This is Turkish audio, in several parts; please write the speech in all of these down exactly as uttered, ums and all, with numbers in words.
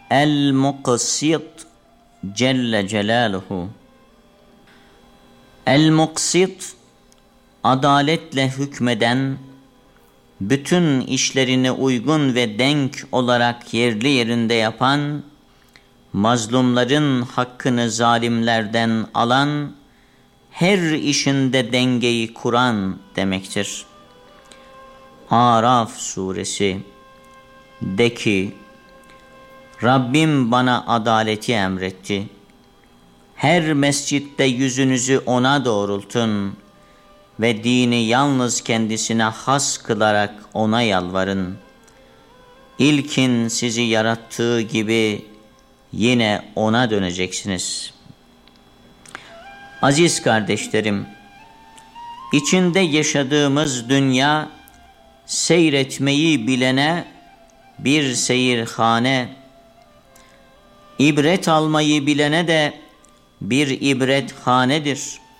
El-Muqsit Celle Celaluhu. El-Muqsit, adaletle hükmeden, bütün işlerini uygun ve denk olarak yerli yerinde yapan, mazlumların hakkını zalimlerden alan, her işinde dengeyi kuran demektir. Araf suresi. De ki, Rabbim bana adaleti emretti. Her mescitte yüzünüzü ona doğrultun ve dini yalnız kendisine has kılarak ona yalvarın. İlkin sizi yarattığı gibi yine ona döneceksiniz. Aziz kardeşlerim, içinde yaşadığımız dünya, seyretmeyi bilene bir seyirhane, ibret almayı bilene de bir ibrethanedir.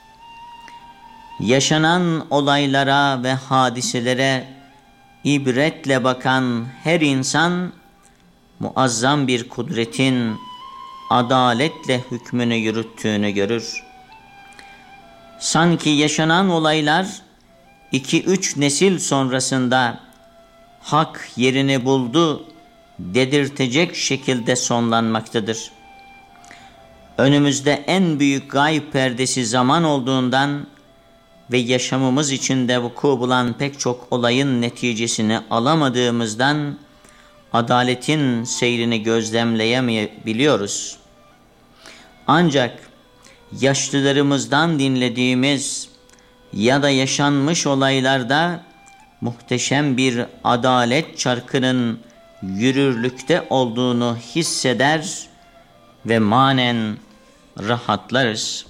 Yaşanan olaylara ve hadiselere ibretle bakan her insan, muazzam bir kudretin adaletle hükmünü yürüttüğünü görür. Sanki yaşanan olaylar iki üç nesil sonrasında hak yerini buldu dedirtecek şekilde sonlanmaktadır. Önümüzde en büyük gayb perdesi zaman olduğundan ve yaşamımız içinde vuku bulan pek çok olayın neticesini alamadığımızdan adaletin seyrini gözlemleyemeyebiliyoruz. Ancak yaşlılarımızdan dinlediğimiz ya da yaşanmış olaylarda muhteşem bir adalet çarkının yürürlükte olduğunu hisseder ve manen rahatlarız.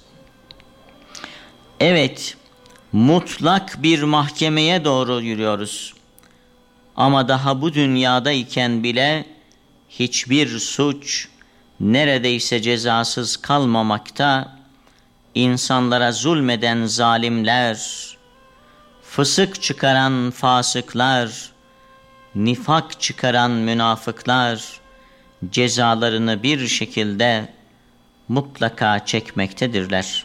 Evet, mutlak bir mahkemeye doğru yürüyoruz. Ama daha bu dünyada iken bile hiçbir suç neredeyse cezasız kalmamakta, insanlara zulmeden zalimler, fısık çıkaran fasıklar, nifak çıkaran münafıklar cezalarını bir şekilde mutlaka çekmektedirler.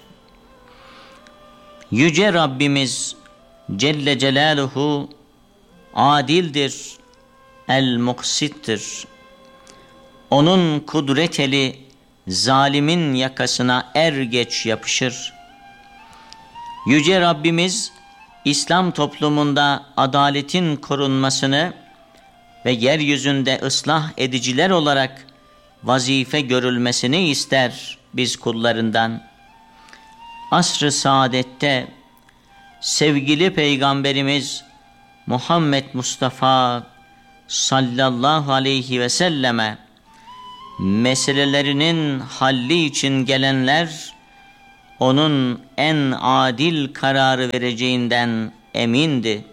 Yüce Rabbimiz Celle Celaluhu adildir, el-muksittir. Onun kudret eli zalimin yakasına er geç yapışır. Yüce Rabbimiz İslam toplumunda adaletin korunmasını ve yeryüzünde ıslah ediciler olarak vazife görülmesini ister biz kullarından. Asr-ı saadette sevgili Peygamberimiz Muhammed Mustafa sallallahu aleyhi ve selleme meselelerinin halli için gelenler onun en adil kararı vereceğinden emindi.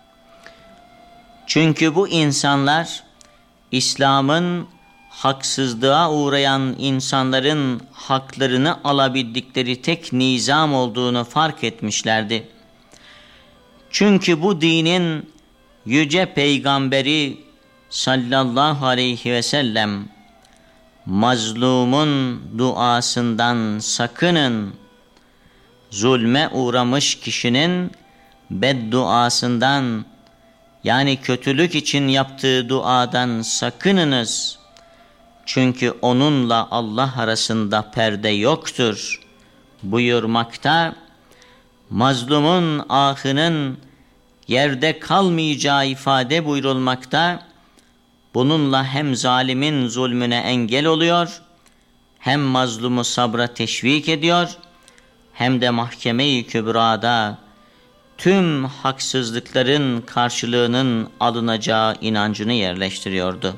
Çünkü bu insanlar İslam'ın haksızlığa uğrayan insanların haklarını alabildikleri tek nizam olduğunu fark etmişlerdi. Çünkü bu dinin yüce peygamberi sallallahu aleyhi ve sellem mazlumun duasından sakının, zulme uğramış kişinin bedduasından, yani kötülük için yaptığı duadan sakınınız. Çünkü onunla Allah arasında perde yoktur buyurmakta, mazlumun ahının yerde kalmayacağı ifade buyurulmakta. Bununla hem zalimin zulmüne engel oluyor, hem mazlumu sabra teşvik ediyor, hem de mahkeme-i kübrada tüm haksızlıkların karşılığının alınacağı inancını yerleştiriyordu.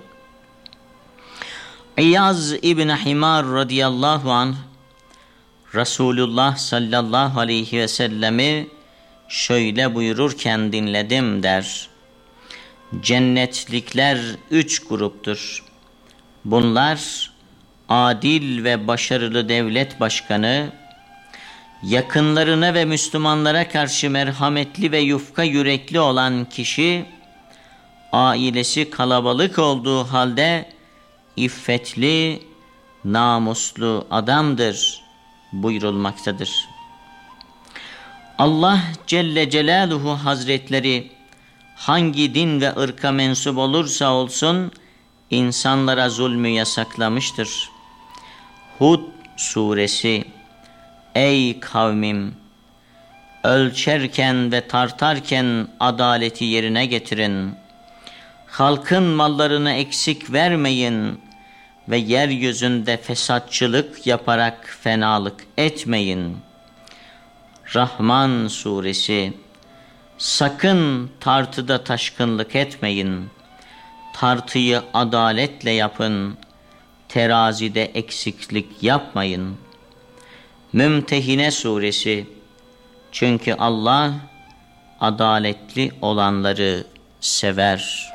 İyaz İbni Himar radıyallahu anh, Resulullah sallallahu aleyhi ve sellemi şöyle buyururken dinledim der. Cennetlikler üç gruptur. Bunlar adil ve başarılı devlet başkanı, yakınlarına ve Müslümanlara karşı merhametli ve yufka yürekli olan kişi, ailesi kalabalık olduğu halde iffetli, namuslu adamdır buyurulmaktadır. Allah Celle Celaluhu Hazretleri hangi din ve ırka mensup olursa olsun insanlara zulmü yasaklamıştır. Hud suresi: Ey kavmim! Ölçerken ve tartarken adaleti yerine getirin. Halkın mallarını eksik vermeyin ve yeryüzünde fesatçılık yaparak fenalık etmeyin. Rahman suresi: Sakın tartıda taşkınlık etmeyin. Tartıyı adaletle yapın. Terazide eksiklik yapmayın. Mümtehine suresi: Çünkü Allah adaletli olanları sever.